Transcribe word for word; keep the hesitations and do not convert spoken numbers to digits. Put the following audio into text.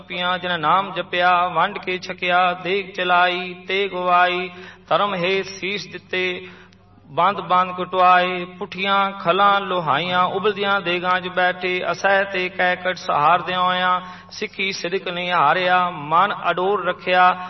ਪੀਆਂ ਜਿਨ ਨਾਮ ਜਪਿਆ ਵੰਡ ਕੇ ਛਕਿਆ ਦੇਗ ਚਲਾਈ ਤੇ ਗਵਾਈ ਧਰਮ ਹੇਤ ਸੀਸ ਦਿੱਤੇ ਬੰਦ ਬੰਦ ਕਟਵਾਏ ਪੁੱਠੀਆਂ ਖਲਾਂ ਲੋਹਾਈਆਂ ਉਬਲਦੀਆਂ ਦੇਗਾਂ 'ਚ ਬੈਠੇ ਅਸਹਿ ਤੇ ਕਹਿ ਕਟ ਸਹਾਰਦਿਆਂ ਹੋਇਆਂ ਸਿੱਖੀ ਸਿਦਕ ਨਹੀਂ ਹਾਰਿਆ ਮਨ ਅਡੋਲ ਰੱਖਿਆ